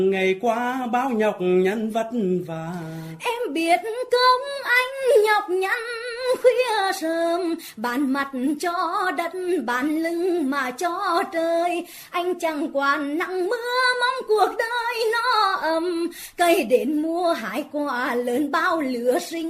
Ngày qua bao nhọc nhằn vất vả, em biết công anh nhọc nhằn khuya sớm, bàn mặt cho đất bàn lưng mà cho trời. Anh chẳng quản nắng mưa mong cuộc đời nó ấm, cây đến mùa hái quả lớn bao lửa sinh.